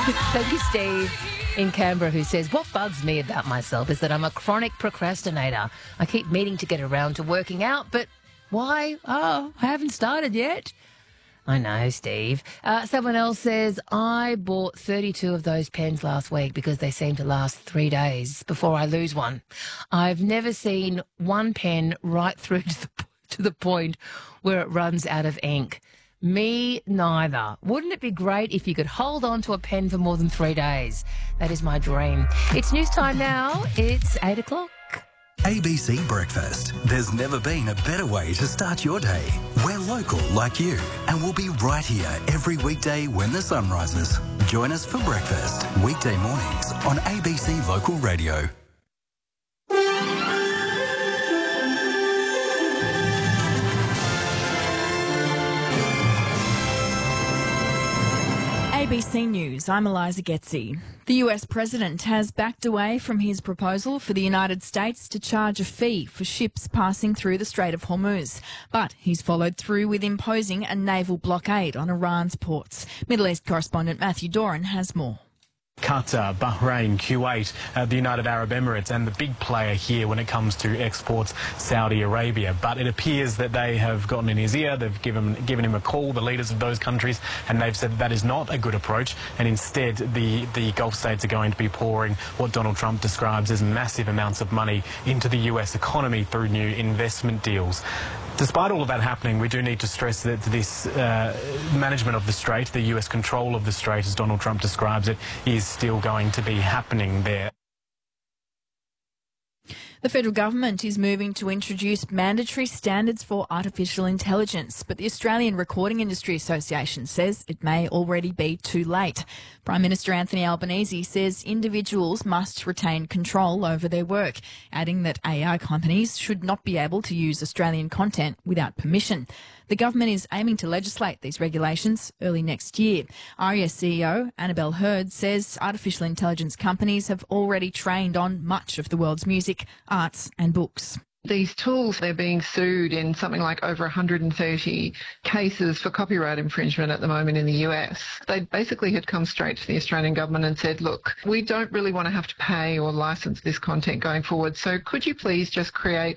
Thank you, Steve in Canberra, who says, what bugs me about myself is that I'm a chronic procrastinator. I keep meaning to get around to working out, but why? Oh, I haven't started yet. I know, Steve. Someone else says, I bought 32 of those pens last week because they seem to last 3 days before I lose one. I've never seen one pen right through to the point where it runs out of ink. Me neither. Wouldn't it be great if you could hold on to a pen for more than 3 days? That is my dream. It's news time now. It's 8 o'clock. ABC Breakfast. There's never been a better way to start your day. We're local like you, and we'll be right here every weekday when the sun rises. Join us for breakfast, weekday mornings on ABC Local Radio. ABC News, I'm Eliza Getzi. The US president has backed away from his proposal for the United States to charge a fee for ships passing through the Strait of Hormuz. But he's followed through with imposing a naval blockade on Iran's ports. Middle East correspondent Matthew Doran has more. Qatar, Bahrain, Kuwait, the United Arab Emirates, and the big player here when it comes to exports, Saudi Arabia. But it appears that they have gotten in his ear, they've given him a call, the leaders of those countries, and they've said that is not a good approach, and instead the Gulf states are going to be pouring what Donald Trump describes as massive amounts of money into the US economy through new investment deals. Despite all of that happening, we do need to stress that this management of the Strait, the US control of the Strait, as Donald Trump describes it, is still going to be happening there. The federal government is moving to introduce mandatory standards for artificial intelligence, but the Australian Recording Industry Association says it may already be too late. Prime Minister Anthony Albanese says individuals must retain control over their work, adding that AI companies should not be able to use Australian content without permission. The government is aiming to legislate these regulations early next year. ARIA CEO Annabelle Hurd says artificial intelligence companies have already trained on much of the world's music, arts and books. These tools, they're being sued in something like over 130 cases for copyright infringement at the moment in the US. They basically had come straight to the Australian government and said, look, we don't really want to have to pay or license this content going forward, so could you please just create